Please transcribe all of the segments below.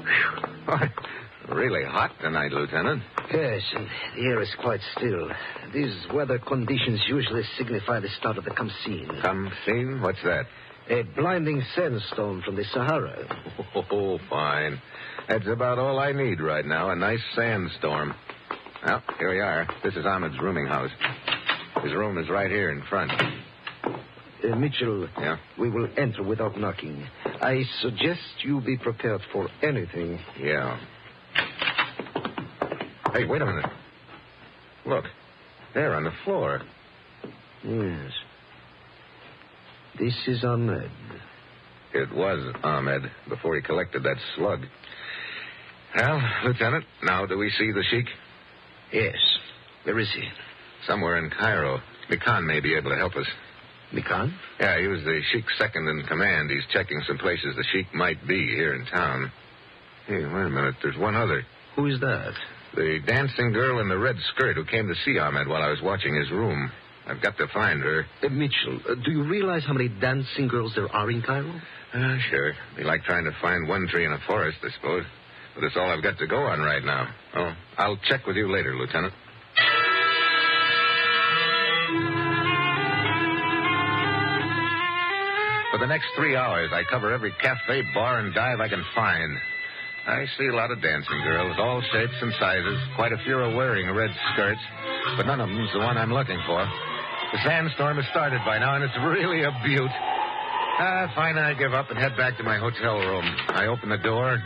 What? Really hot tonight, Lieutenant. Yes, and the air is quite still. These weather conditions usually signify the start of the Khamsin. Khamsin? What's that? A blinding sandstorm from the Sahara. Oh, fine. That's about all I need right now, a nice sandstorm. Well, here we are. This is Ahmed's rooming house. His room is right here in front. Mitchell, Yeah? we will enter without knocking. I suggest you be prepared for anything. Yeah. Hey, wait a minute. Look, there on the floor. Yes. This is Ahmed. It was Ahmed before he collected that slug. Well, Lieutenant, now do we see the Sheik? Yes. Where is he? Somewhere in Cairo. Mikan may be able to help us. Mikan? Yeah, he was the Sheik's second in command. He's checking some places the Sheik might be here in town. Hey, wait a minute. There's one other. Who is that? The dancing girl in the red skirt who came to see Ahmed while I was watching his room. I've got to find her. Mitchell, do you realize how many dancing girls there are in Cairo? Sure. Be like trying to find one tree in a forest, I suppose. But that's all I've got to go on right now. Oh, I'll check with you later, Lieutenant. For the next 3 hours, I cover every cafe, bar, and dive I can find. I see a lot of dancing girls, all shapes and sizes. Quite a few are wearing red skirts, but none of them's the one I'm looking for. The sandstorm has started by now, and it's really a beaut. Finally, I give up and head back to my hotel room. I open the door,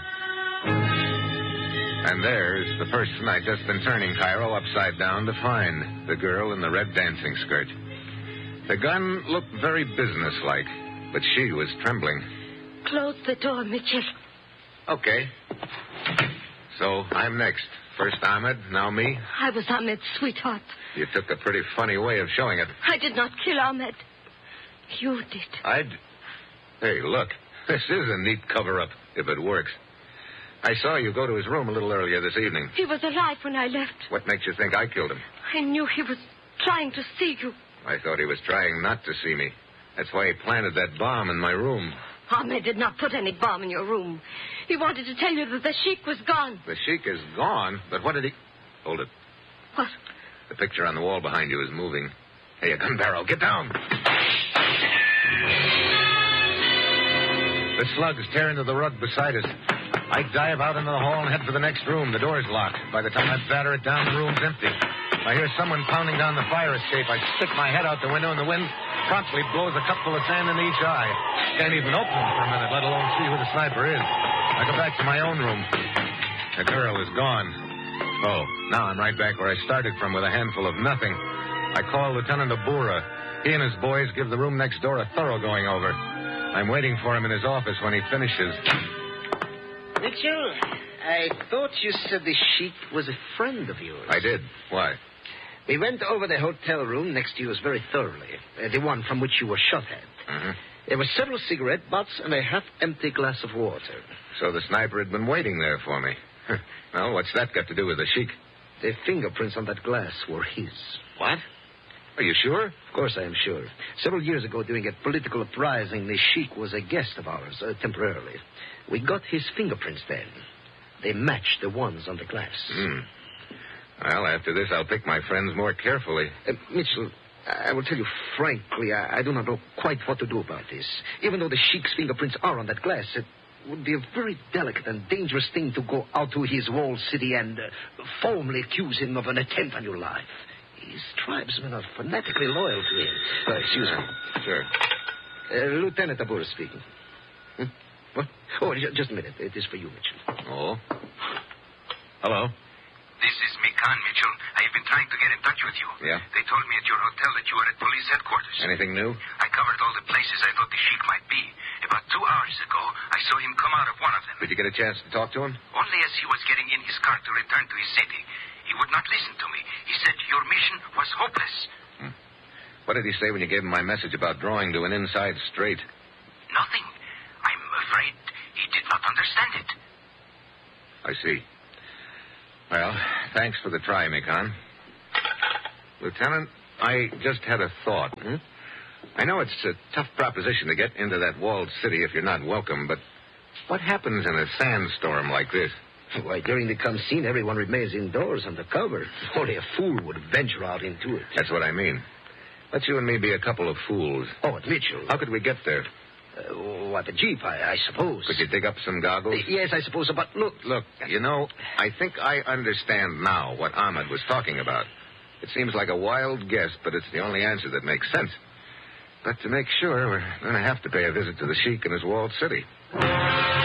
and there's the person I'd just been turning Cairo upside down to find, the girl in the red dancing skirt. The gun looked very businesslike, but she was trembling. Close the door, Mitchell. Okay. So, I'm next. First Ahmed, now me. I was Ahmed's sweetheart. You took a pretty funny way of showing it. I did not kill Ahmed. You did. Hey, look. This is a neat cover-up, if it works. I saw you go to his room a little earlier this evening. He was alive when I left. What makes you think I killed him? I knew he was trying to see you. I thought he was trying not to see me. That's why he planted that bomb in my room. Ahmed did not put any bomb in your room. He wanted to tell you that the Sheik was gone. The Sheik is gone? But what did he... Hold it. What? The picture on the wall behind you is moving. Hey, a gun barrel. Get down. The slugs tear into the rug beside us. I dive out into the hall and head for the next room. The door's locked. By the time I batter it down, the room's empty. I hear someone pounding down the fire escape. I stick my head out the window, and the wind promptly blows a cupful of sand into each eye. Can't even open them for a minute, let alone see who the sniper is. I go back to my own room. The girl is gone. Oh, now I'm right back where I started from with a handful of nothing. I call Lieutenant Abura. He and his boys give the room next door a thorough going over. I'm waiting for him in his office when he finishes. Mitchell, I thought you said the Sheik was a friend of yours. I did. Why? We went over the hotel room next to yours very thoroughly. The one from which you were shot at. Mm-hmm. There were several cigarette butts and a half-empty glass of water. So the sniper had been waiting there for me. Well, what's that got to do with the Sheik? The fingerprints on that glass were his. What? Are you sure? Of course I am sure. Several years ago, during a political uprising, the Sheik was a guest of ours, temporarily. We got his fingerprints then. They matched the ones on the glass. Well, after this, I'll pick my friends more carefully. Mitchell, I will tell you frankly, I do not know quite what to do about this. Even though the Sheik's fingerprints are on that glass, it would be a very delicate and dangerous thing to go out to his walled city and formally accuse him of an attempt on your life. His tribesmen are fanatically loyal to him. Excuse me. Sure. Lieutenant Abura speaking. What? Oh, just a minute. It is for you, Mitchell. Oh. Hello. This is Mikan, Mitchell. I've been trying to get in touch with you. Yeah? They told me at your hotel that you were at police headquarters. Anything new? I covered all the places I thought the Sheik might be. About 2 hours ago, I saw him come out of one of them. Did you get a chance to talk to him? Only as he was getting in his car to return to his city. He would not listen to me. He said your mission was hopeless. What did he say when you gave him my message about drawing to an inside straight? Nothing. I'm afraid he did not understand it. I see. Well, thanks for the try, Mikan. Lieutenant, I just had a thought. I know it's a tough proposition to get into that walled city if you're not welcome, but What happens in a sandstorm like this? Why, during the come scene, everyone remains indoors under cover. Only a fool would venture out into it. That's what I mean. Let you and me be a couple of fools. Oh, at Mitchell. How could we get there? What, a jeep, I suppose. Could you dig up some goggles? Yes, I suppose so, but look. Look, you know, I think I understand now what Ahmed was talking about. It seems like a wild guess, but it's the only answer that makes sense. But to make sure, we're going to have to pay a visit to the Sheik in his walled city.